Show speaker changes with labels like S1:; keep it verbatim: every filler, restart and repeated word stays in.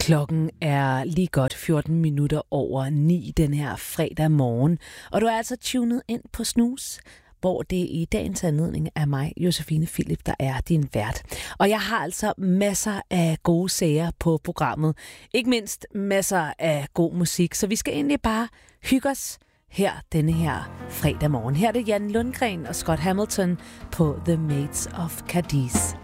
S1: Klokken er lige godt fjorten minutter over ni den her fredag morgen, og du er altså tunet ind på Snooze, hvor det i dagens anledning er mig, Josefine Philip, der er din vært. Og jeg har altså masser af gode sager på programmet. Ikke mindst masser af god musik, så vi skal egentlig bare hygge os her denne her fredag morgen. Her er det Jan Lundgren og Scott Hamilton på The Maids of Cadiz.